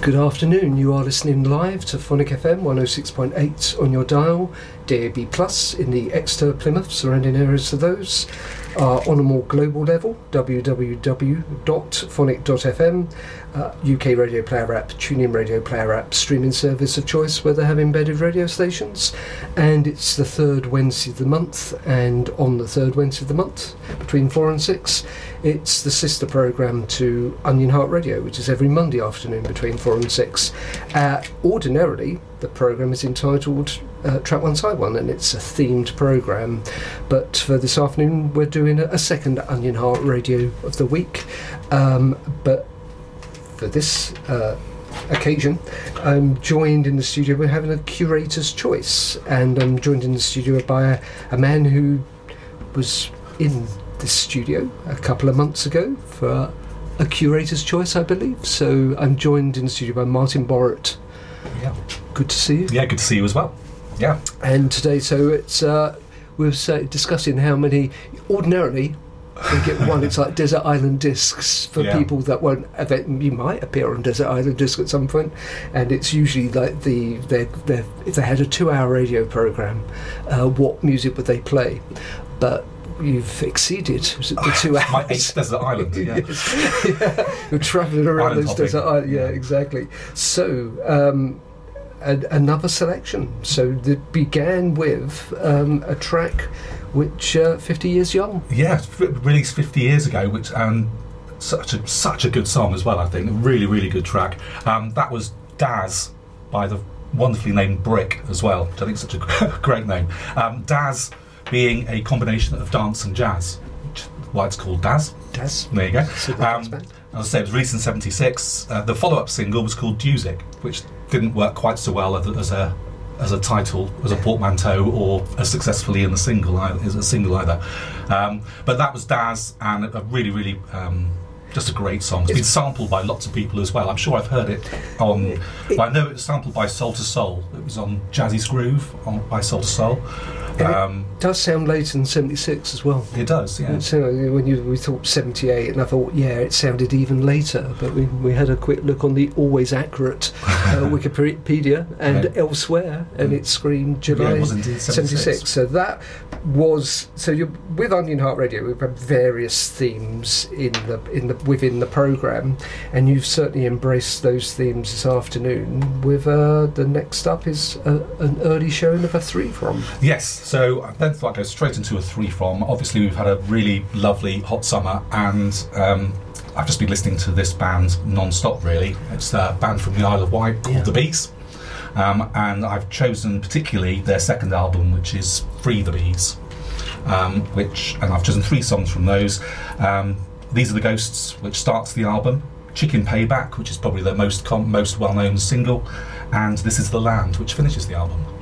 Good afternoon, you are listening live to Phonic FM 106.8 on your dial, DAB Plus in the Exeter, Plymouth, surrounding areas to those. On a more global level, www.phonic.fm, UK radio player app, TuneIn radio player app, streaming service of choice where they have embedded radio stations. And it's the third Wednesday of the month, and on the third Wednesday of the month, between 4 and 6, it's the sister programme to Onion Heart Radio, which is every Monday afternoon between 4 and 6. Ordinarily, the programme is entitled Track 1 Side 1, and it's a themed programme, but for this afternoon we're doing a second Onion Heart Radio of the week, but for this occasion I'm joined in the studio, we're having a curator's choice, and I'm joined in the studio by a man who was in this studio a couple of months ago for a curator's choice, I believe. So I'm joined in the studio by Martin Borrett. Yeah. Good to see you. Yeah, good to see you as well. Yeah. And today, so it's we're discussing how many. Ordinarily, we get one. It's like Desert Island Discs for people that won't. You might appear on Desert Island Disc at some point, and it's usually like if they had a 2-hour radio program, what music would they play? But you've exceeded the 2 hours. My 8th desert island. Yeah. Yes. Yeah. You're travelling around Island those hopping. desert islands. Yeah, exactly. So another selection. So that began with a track which 50 years young. Yeah, released 50 years ago, which such a good song as well. I think a really, really good track. That was Daz by the wonderfully named Brick as well, which I think is such a great name. Daz being a combination of dance and jazz, which is why it's called Daz. Daz. There you go. Super dance band. As I said, it was released in '76. The follow-up single was called Dusic, which didn't work quite so well as a title, as a portmanteau, or as successfully in the single either. But that was Daz, and a really, really just a great song. It's been sampled by lots of people as well. I'm sure I've heard it on. I know it was sampled by Soul to Soul. It was on Jazzy's Groove by Soul to Soul. It does sound later than 76 as well. It does, yeah. So when we thought 78, and I thought, yeah, it sounded even later. But we had a quick look on the always accurate Wikipedia and elsewhere, and it screamed July 76. So that was you're with Onion Heart Radio. We've had various themes within the programme, and you've certainly embraced those themes this afternoon. With the next up is an early showing of a 3 from. Yes. So then I go straight into a 3 from. Obviously, we've had a really lovely hot summer, and I've just been listening to this band non-stop, really. It's a band from the Isle of Wight called The Bees, and I've chosen particularly their second album, which is Free the Bees, and I've chosen 3 songs from those. These Are the Ghosts, which starts the album, Chicken Payback, which is probably the most well-known single, and This Is the Land, which finishes the album.